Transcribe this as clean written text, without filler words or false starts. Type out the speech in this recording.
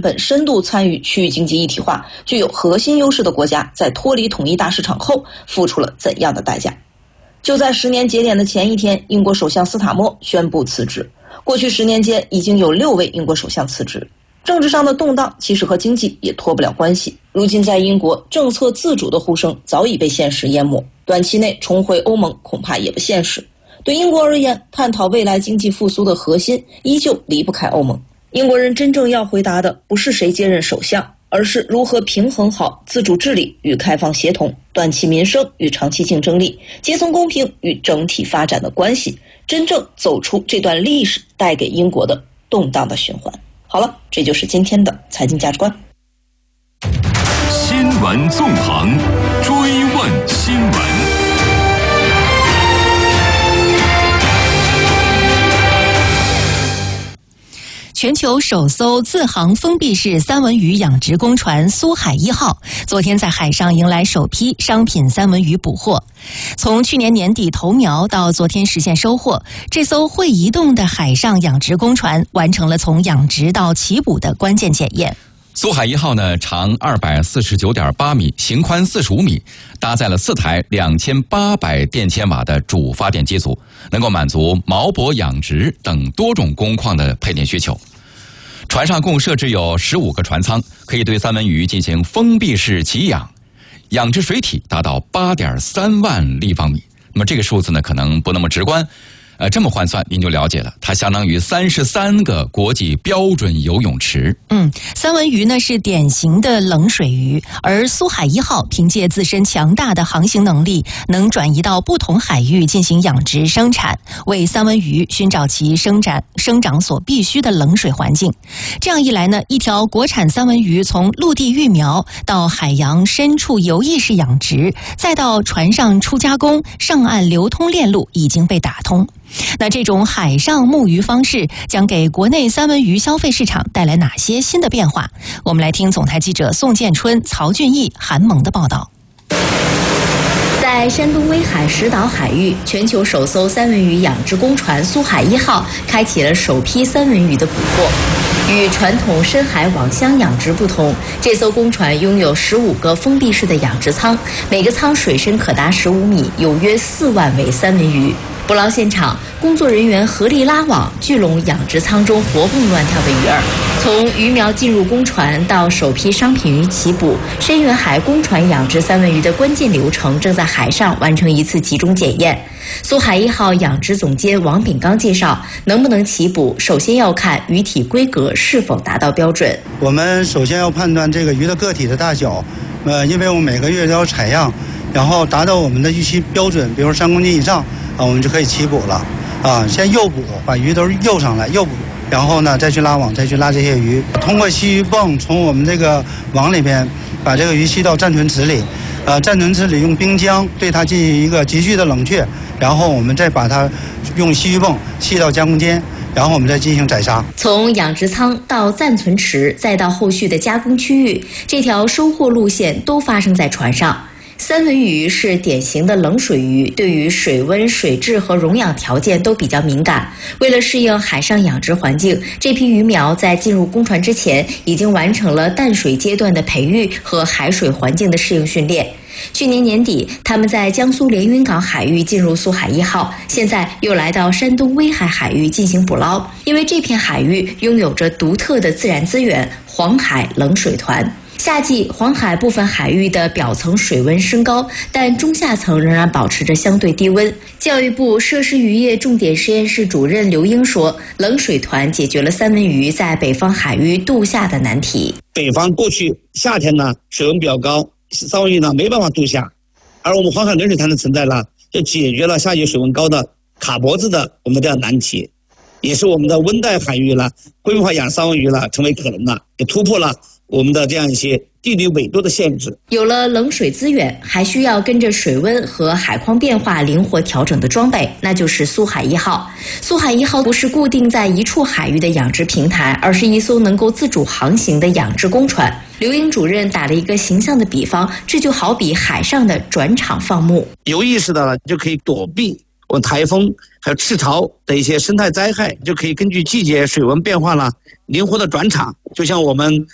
本深度参与区域经济一体化、具有核心优势的国家，在脱离统一大市场后付出了怎样的代价？就在10年节点的前一天，英国首相斯塔默宣布辞职。过去10年间，已经有6位英国首相辞职。政治上的动荡其实和经济也脱不了关系。如今在英国，政策自主的呼声早已被现实淹没，短期内重回欧盟恐怕也不现实。对英国而言，探讨未来经济复苏的核心依旧离不开欧盟。英国人真正要回答的不是谁接任首相，而是如何平衡好自主治理与开放协同、短期民生与长期竞争力、阶层公平与整体发展的关系，真正走出这段历史带给英国的动荡的循环。好了，这就是今天的财经价值观。 新闻纵横，追问新闻。 全球首艘自航封闭式三文鱼养殖工船苏海1号昨天在海上迎来首批商品三文鱼捕获。从去年年底投苗到昨天实现收获，这艘会移动的海上养殖工船完成了从养殖到起捕的关键检验。 苏海1号呢，长249.8米，型宽45米，搭载了4台2800电千瓦的主发电机组，能够满足锚泊养殖等多种工况的配电需求。船上共设置有15个船舱，可以对三文鱼进行封闭式给养，养殖水体达到8.3万立方米。那么这个数字呢，可能不那么直观。这么换算您就了解了，它相当于33个国际标准游泳池。 三文鱼呢是典型的冷水鱼，而苏海1号凭借自身强大的航行能力，能转移到不同海域进行养殖生产，为三文鱼寻找其生长所必须的冷水环境。这样一来呢，一条国产三文鱼从陆地育苗到海洋深处游弋式养殖，再到船上初加工、上岸流通链路已经被打通。那这种海上牧鱼方式将给国内三文鱼消费市场带来哪些新的变化？我们来听总台记者宋建春、曹俊义、韩萌的报道。 在山东威海石岛海域，全球首艘三文鱼养殖工船苏海1号开启了首批三文鱼的捕获。与传统深海网箱养殖不同，这艘工船拥有15个封闭式的养殖舱，每个舱水深可达15米，有约4万尾三文鱼。捕捞现场，工作人员合力拉网，聚拢养殖舱中活蹦乱跳的鱼儿。从鱼苗进入工船到首批商品鱼起捕，深远海工船养殖三文鱼的关键流程正在海上完成一次集中检验。苏海1号养殖总监王炳刚介绍，能不能起捕，首先要看鱼体规格是否达到标准。 我们首先要判断这个鱼的个体的大小，因为我们每个月都要采样，然后达到我们的预期标准，比如3公斤以上，我们就可以起捕了。先诱捕，把鱼都诱上来，诱捕，然后呢再去拉网，再去拉这些鱼。通过吸鱼泵从我们这个网里边把这个鱼吸到暂存池里，暂存池里用冰浆对它进行一个急剧的冷却，然后我们再把它用吸鱼泵吸到加工间，然后我们再进行宰杀。 从养殖舱到暂存池，再到后续的加工区域，这条收获路线都发生在船上。三文鱼是典型的冷水鱼，对于水温、水质和溶氧条件都比较敏感。为了适应海上养殖环境，这批鱼苗在进入工船之前，已经完成了淡水阶段的培育和海水环境的适应训练。去年年底，他们在江苏连云港海域进入苏海1号，现在又来到山东威海海域进行捕捞。因为这片海域拥有着独特的自然资源——黄海冷水团。夏季，黄海部分海域的表层水温升高，但中下层仍然保持着相对低温。教育部设施渔业重点实验室主任刘英说，冷水团解决了三文鱼在北方海域度夏的难题。 北方过去夏天呢水温比较高，三文鱼呢没办法度夏，而我们黄海冷水团的存在呢，就解决了夏季水温高的卡脖子的我们的难题，也是我们的温带海域呢规模化养三文鱼呢成为可能了，也突破了我们的这样一些地理纬度的限制。 有了冷水资源，还需要跟着水温和海况变化灵活调整的装备，那就是苏海1号。苏海1号不是固定在一处海域的养殖平台，而是一艘能够自主航行的养殖工船。刘英主任打了一个形象的比方，这就好比海上的转场放牧。 有意识的了，就可以躲避我们台风还有赤潮的一些生态灾害，就可以根据季节水温变化了灵活的转场。就像我们